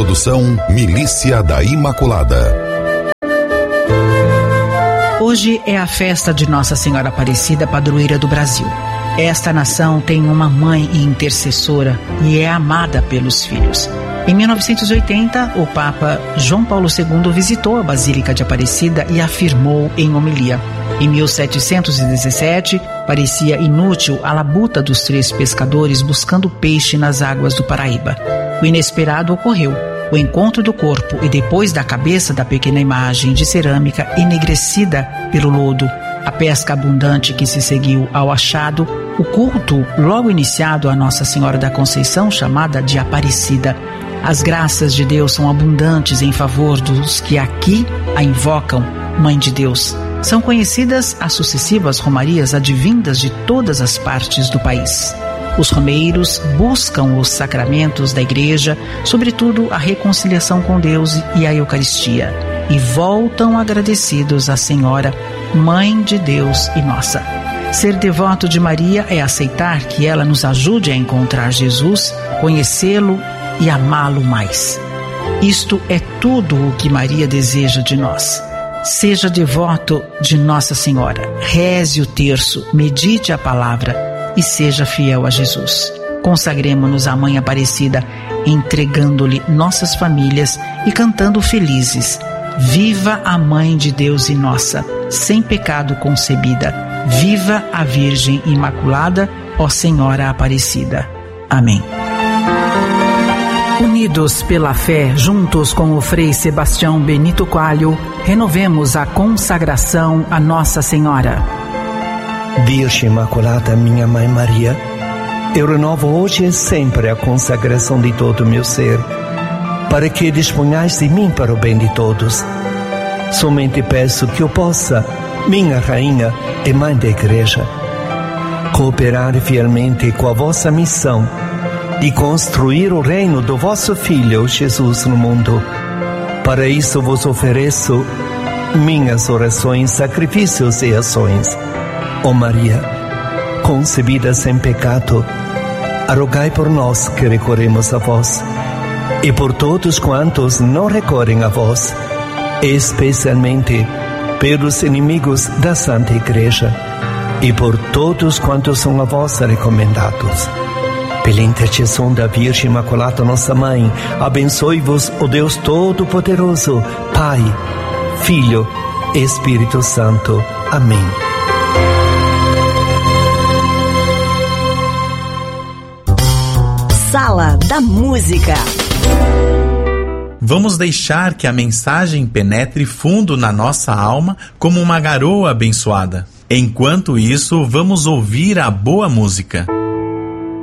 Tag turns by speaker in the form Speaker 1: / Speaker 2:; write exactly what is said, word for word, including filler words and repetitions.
Speaker 1: Produção Milícia da Imaculada.
Speaker 2: Hoje é a festa de Nossa Senhora Aparecida, padroeira do Brasil. Esta nação tem uma mãe intercessora e é amada pelos filhos. Em mil novecentos e oitenta, o Papa João Paulo segundo visitou a Basílica de Aparecida e afirmou em homilia: em mil setecentos e dezessete, parecia inútil a labuta dos três pescadores buscando peixe nas águas do Paraíba. O inesperado ocorreu. O encontro do corpo e depois da cabeça da pequena imagem de cerâmica enegrecida pelo lodo, a pesca abundante que se seguiu ao achado, o culto logo iniciado a Nossa Senhora da Conceição, chamada de Aparecida. As graças de Deus são abundantes em favor dos que aqui a invocam, Mãe de Deus. São conhecidas as sucessivas romarias advindas de todas as partes do país. Os romeiros buscam os sacramentos da Igreja, sobretudo a reconciliação com Deus e a Eucaristia, e voltam agradecidos à Senhora, Mãe de Deus e nossa. Ser devoto de Maria é aceitar que ela nos ajude a encontrar Jesus, conhecê-lo e amá-lo mais. Isto é tudo o que Maria deseja de nós. Seja devoto de Nossa Senhora, reze o terço, medite a palavra e seja fiel a Jesus. Consagremo-nos à Mãe Aparecida, entregando-lhe nossas famílias e cantando felizes: viva a Mãe de Deus e nossa, sem pecado concebida. Viva a Virgem Imaculada, ó Senhora Aparecida. Amém. Unidos pela fé, juntos com o Frei Sebastião Benito Coelho, renovemos a consagração a Nossa Senhora.
Speaker 3: Virgem Imaculada, minha Mãe Maria, eu renovo hoje e sempre a consagração de todo o meu ser, para que disponhais de mim para o bem de todos. Somente peço que eu possa, minha Rainha e Mãe da Igreja, cooperar fielmente com a vossa missão de construir o reino do vosso Filho, Jesus, no mundo. Para isso vos ofereço minhas orações, sacrifícios e ações. Ó Maria, concebida sem pecado, rogai por nós que recorremos a vós, e por todos quantos não recorrem a vós, especialmente pelos inimigos da Santa Igreja, e por todos quantos são a vós recomendados. Pela intercessão da Virgem Imaculada, nossa Mãe, abençoe-vos o Deus Todo-Poderoso, Pai, Filho e Espírito Santo. Amém.
Speaker 4: Sala da Música.
Speaker 5: Vamos deixar que a mensagem penetre fundo na nossa alma como uma garoa abençoada. Enquanto isso, vamos ouvir a boa música.